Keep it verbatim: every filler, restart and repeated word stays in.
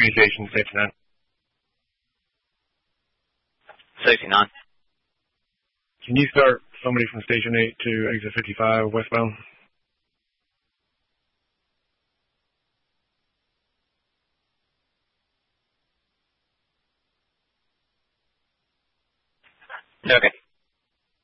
Communications, safety nine. Safety nine. Can you start somebody from Station eight to exit fifty-five westbound? Okay.